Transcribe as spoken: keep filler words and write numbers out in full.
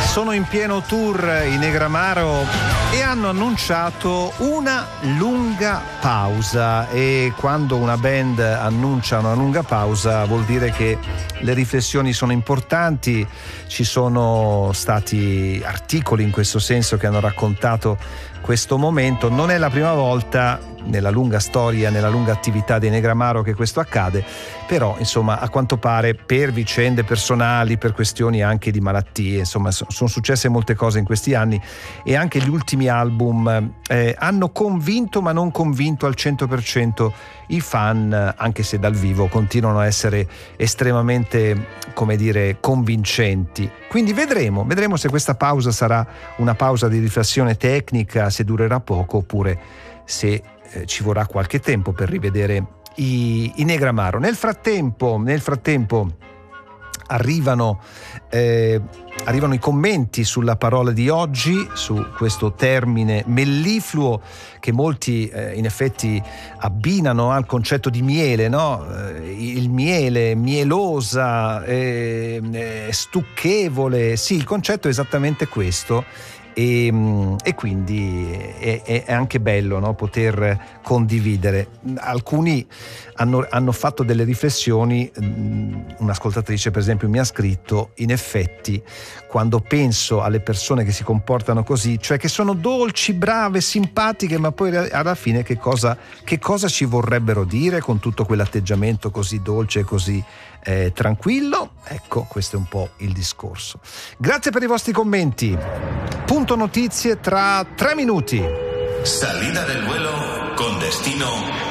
Sono in pieno tour i Negramaro e hanno annunciato una lunga pausa, e quando una band annuncia una lunga pausa vuol dire che le riflessioni sono importanti. Ci sono stati articoli in questo senso che hanno raccontato questo momento. Non è la prima volta nella lunga storia, nella lunga attività dei Negramaro che questo accade, però insomma a quanto pare per vicende personali, per questioni anche di malattie, insomma sono successe molte cose in questi anni, e anche gli ultimi album eh, hanno convinto ma non convinto al cento per cento i fan, anche se dal vivo continuano a essere estremamente, come dire, convincenti. Quindi vedremo, vedremo se questa pausa sarà una pausa di riflessione tecnica, se durerà poco, oppure se eh, ci vorrà qualche tempo per rivedere i, i Negramaro. Nel frattempo, nel frattempo arrivano eh, arrivano i commenti sulla parola di oggi, su questo termine mellifluo che molti eh, in effetti abbinano al concetto di miele, no? Eh, il miele, mielosa, eh, eh, stucchevole. Sì, il concetto è esattamente questo. E, e quindi è, è anche bello, no? Poter condividere. Alcuni hanno, hanno fatto delle riflessioni. Un'ascoltatrice per esempio mi ha scritto: in effetti quando penso alle persone che si comportano così, cioè che sono dolci, brave, simpatiche, ma poi alla fine che cosa, che cosa ci vorrebbero dire con tutto quell'atteggiamento così dolce e così eh, tranquillo? Ecco, questo è un po' il discorso. Grazie per i vostri commenti. Punto notizie tra tre minuti. Salida del vuelo con destino